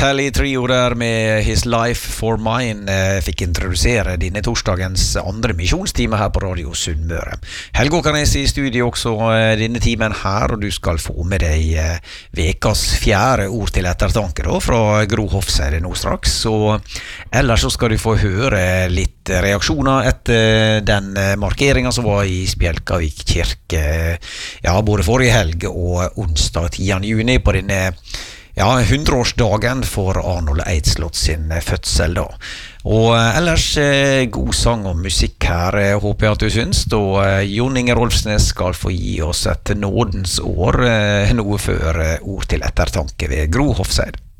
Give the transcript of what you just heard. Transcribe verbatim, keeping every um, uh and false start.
Tally Trio der med His Life for Mine fikk introdusere denne torsdagens andre misjonstime her på Radio Sunnmøre. Helge Åkernes i studio også denne timen her, og du skal få med deg vekas fjerde ord til ettertanke da, fra Gro Hofseide nå straks. Og ellers så skal du få høre litt reaksjoner etter den markeringen som var i Spjelkavik kirke, ja, både forrige helg og onsdag tiende juni på denne Ja, hundreårsdagen for Arnold Eidslott sin fødsel da. Og ellers eh, god sang og musikk her, eh, håper jeg at du syns. Og eh, Jon Inge Rolfsnes skal få gi oss et nådens år, eh, noe før eh, ord til ettertanke ved Gro Hofseide.